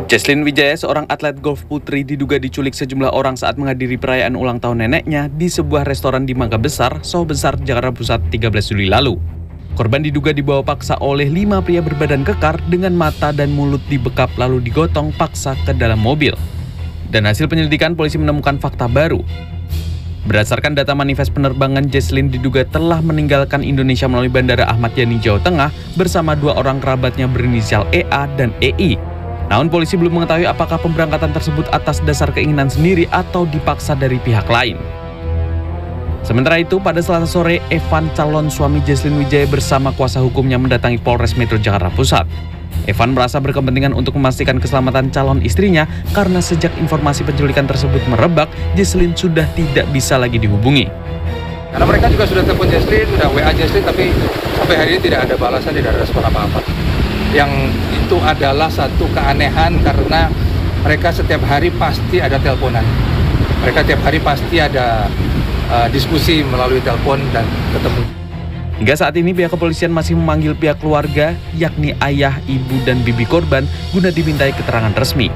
Jesslyn Wijaya, seorang atlet golf putri, diduga diculik sejumlah orang saat menghadiri perayaan ulang tahun neneknya di sebuah restoran di Mangga Besar, Sawah Besar, Jakarta Pusat 13 Juli lalu. Korban diduga dibawa paksa oleh 5 pria berbadan kekar dengan mata dan mulut dibekap lalu digotong paksa ke dalam mobil. Dan hasil penyelidikan, polisi menemukan fakta baru. Berdasarkan data manifest penerbangan, Jesslyn diduga telah meninggalkan Indonesia melalui Bandara Ahmad Yani, Jawa Tengah bersama 2 orang kerabatnya berinisial EA dan EI. Namun polisi belum mengetahui apakah pemberangkatan tersebut atas dasar keinginan sendiri atau dipaksa dari pihak lain. Sementara itu, pada Selasa sore, Evan, calon suami Jesslyn Wijaya bersama kuasa hukumnya mendatangi Polres Metro Jakarta Pusat. Evan merasa berkepentingan untuk memastikan keselamatan calon istrinya karena sejak informasi penculikan tersebut merebak, Jesslyn sudah tidak bisa lagi dihubungi. Karena mereka juga sudah telepon Jesslyn, sudah WA Jesslyn, tapi sampai hari ini tidak ada balasan, tidak ada respon apa-apa. Yang itu adalah satu keanehan karena mereka setiap hari pasti ada teleponan. Mereka setiap hari pasti ada diskusi melalui telepon dan ketemu. Hingga saat ini pihak kepolisian masih memanggil pihak keluarga, yakni ayah, ibu, dan bibi korban guna dimintai keterangan resmi.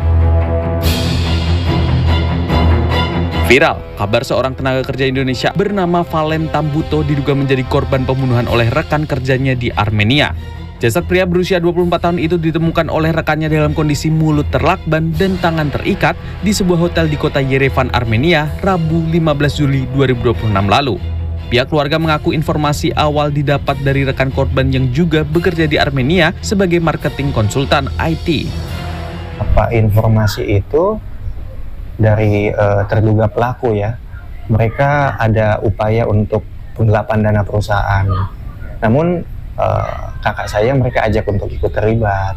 Viral, kabar seorang tenaga kerja Indonesia bernama Valen Tambuto diduga menjadi korban pembunuhan oleh rekan kerjanya di Armenia. Jasad pria berusia 24 tahun itu ditemukan oleh rekannya dalam kondisi mulut terlakban dan tangan terikat di sebuah hotel di kota Yerevan, Armenia, Rabu 15 Juli 2026 lalu. Pihak keluarga mengaku informasi awal didapat dari rekan korban yang juga bekerja di Armenia sebagai marketing konsultan IT. Apa informasi itu dari terduga pelaku ya? Mereka ada upaya untuk penggelapan dana perusahaan. Namun kakak saya mereka ajak untuk ikut terlibat,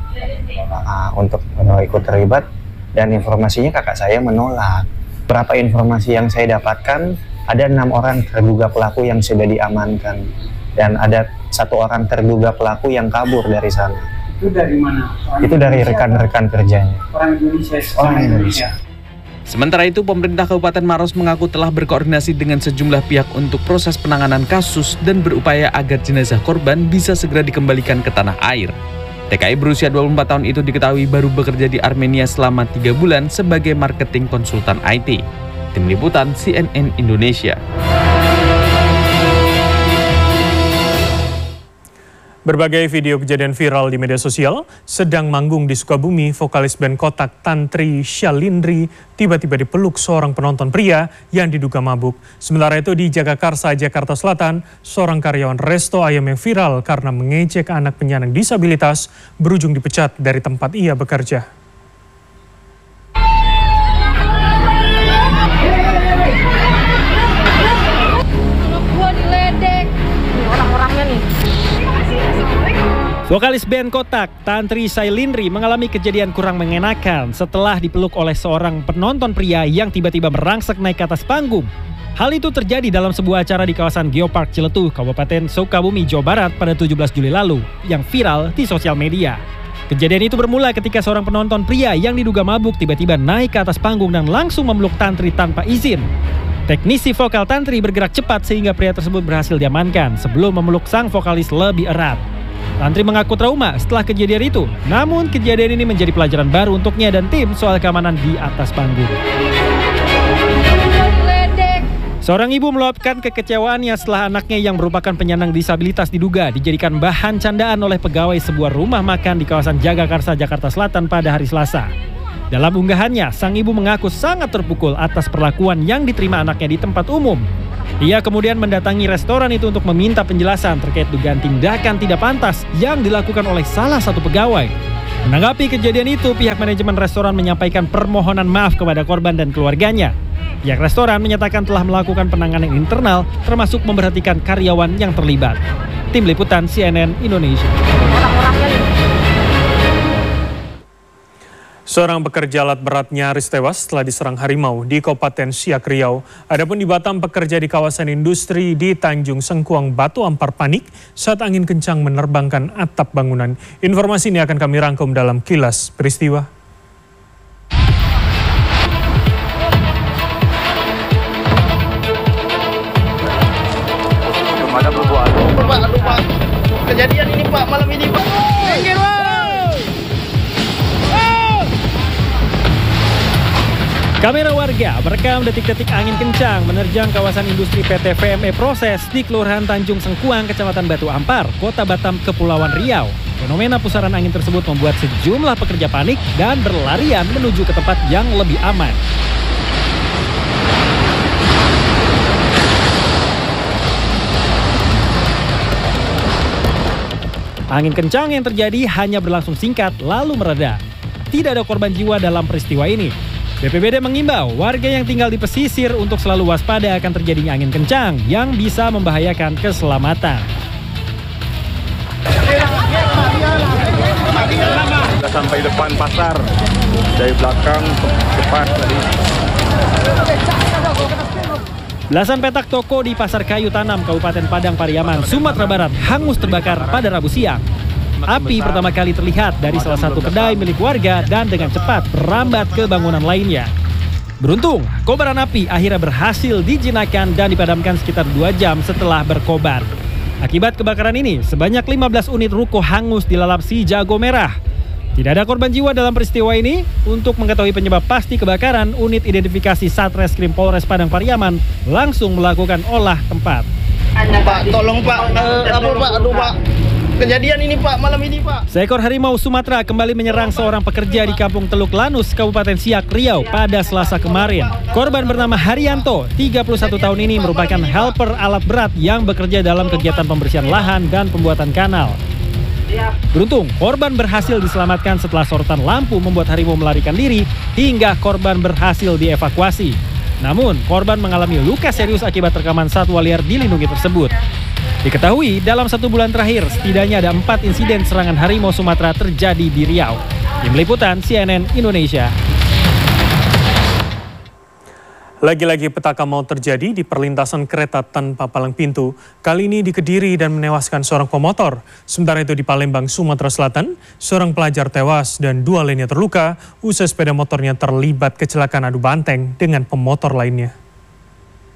dan informasinya kakak saya menolak. Berapa informasi yang saya dapatkan, ada 6 orang terduga pelaku yang sudah diamankan dan ada 1 orang terduga pelaku yang kabur dari sana. Itu dari mana? Itu dari rekan-rekan kerjanya. Orang Indonesia. Orang Indonesia. Sementara itu, pemerintah Kabupaten Maros mengaku telah berkoordinasi dengan sejumlah pihak untuk proses penanganan kasus dan berupaya agar jenazah korban bisa segera dikembalikan ke tanah air. TKI berusia 24 tahun itu diketahui baru bekerja di Armenia selama 3 bulan sebagai marketing konsultan IT. Tim Liputan CNN Indonesia. Berbagai video kejadian viral di media sosial, sedang manggung di Sukabumi, vokalis band Kotak Tantri Syalindri tiba-tiba dipeluk seorang penonton pria yang diduga mabuk. Sementara itu di Jagakarsa, Jakarta Selatan, seorang karyawan resto ayam yang viral karena mengejek anak penyandang disabilitas berujung dipecat dari tempat ia bekerja. Vokalis band Kotak, Tantri Syalindri mengalami kejadian kurang mengenakan setelah dipeluk oleh seorang penonton pria yang tiba-tiba merangsek naik ke atas panggung. Hal itu terjadi dalam sebuah acara di kawasan Geopark Ciletuh, Kabupaten Sukabumi, Jawa Barat pada 17 Juli lalu yang viral di sosial media. Kejadian itu bermula ketika seorang penonton pria yang diduga mabuk tiba-tiba naik ke atas panggung dan langsung memeluk Tantri tanpa izin. Teknisi vokal Tantri bergerak cepat sehingga pria tersebut berhasil diamankan sebelum memeluk sang vokalis lebih erat. Tantri mengaku trauma setelah kejadian itu, namun kejadian ini menjadi pelajaran baru untuknya dan tim soal keamanan di atas panggung. Seorang ibu meluapkan kekecewaannya setelah anaknya yang merupakan penyandang disabilitas diduga dijadikan bahan candaan oleh pegawai sebuah rumah makan di kawasan Jagakarsa, Jakarta Selatan pada hari Selasa. Dalam unggahannya, sang ibu mengaku sangat terpukul atas perlakuan yang diterima anaknya di tempat umum. Ia kemudian mendatangi restoran itu untuk meminta penjelasan terkait dugaan tindakan tidak pantas yang dilakukan oleh salah satu pegawai. Menanggapi kejadian itu, pihak manajemen restoran menyampaikan permohonan maaf kepada korban dan keluarganya. Pihak restoran menyatakan telah melakukan penanganan internal termasuk memperhatikan karyawan yang terlibat. Tim Liputan CNN Indonesia. Seorang pekerja alat berat nyaris tewas setelah diserang harimau di Kabupaten Siak, Riau. Adapun di Batam, pekerja di kawasan industri di Tanjung Sengkuang, Batu Ampar panik saat angin kencang menerbangkan atap bangunan. Informasi ini akan kami rangkum dalam Kilas Peristiwa. Pak. Kejadian ini Pak, malam ini Pak. Kamera warga merekam detik-detik angin kencang menerjang kawasan industri PT VME Proses di Kelurahan Tanjung Sengkuang, Kecamatan Batu Ampar, Kota Batam, Kepulauan Riau. Fenomena pusaran angin tersebut membuat sejumlah pekerja panik dan berlarian menuju ke tempat yang lebih aman. Angin kencang yang terjadi hanya berlangsung singkat lalu mereda. Tidak ada korban jiwa dalam peristiwa ini. BPBD mengimbau warga yang tinggal di pesisir untuk selalu waspada akan terjadinya angin kencang yang bisa membahayakan keselamatan. Sudah sampai depan pasar, dari belakang ke depan tadi. Belasan petak toko di Pasar Kayu Tanam, Kabupaten Padang Pariaman, Sumatera Barat hangus terbakar pada Rabu siang. Api pertama kali terlihat dari salah satu kedai milik warga dan dengan cepat merambat ke bangunan lainnya. Beruntung, kobaran api akhirnya berhasil dijinakkan dan dipadamkan sekitar 2 jam setelah berkobar. Akibat kebakaran ini, sebanyak 15 unit ruko hangus dilalap si jago merah. Tidak ada korban jiwa dalam peristiwa ini. Untuk mengetahui penyebab pasti kebakaran, unit identifikasi Satreskrim Polres Padang Pariaman langsung melakukan olah tempat. Pak, tolong Pak, aduh Pak. Kejadian ini Pak, malam ini Pak. Seekor harimau Sumatera kembali menyerang seorang pekerja di Kampung Teluk Lanus, Kabupaten Siak, Riau pada Selasa kemarin. Korban bernama Haryanto, 31 tahun ini merupakan helper alat berat yang bekerja dalam kegiatan pembersihan lahan dan pembuatan kanal. Beruntung, korban berhasil diselamatkan setelah sorotan lampu membuat harimau melarikan diri hingga korban berhasil dievakuasi. Namun, korban mengalami luka serius akibat rekaman satwa liar dilindungi tersebut. Diketahui dalam 1 bulan terakhir setidaknya ada 4 insiden serangan harimau Sumatera terjadi di Riau. Tim Liputan CNN Indonesia. Lagi-lagi petaka maut terjadi di perlintasan kereta tanpa palang pintu. Kali ini di Kediri dan menewaskan seorang pemotor. Sementara itu di Palembang, Sumatera Selatan, seorang pelajar tewas dan 2 lainnya terluka usai sepeda motornya terlibat kecelakaan adu banteng dengan pemotor lainnya.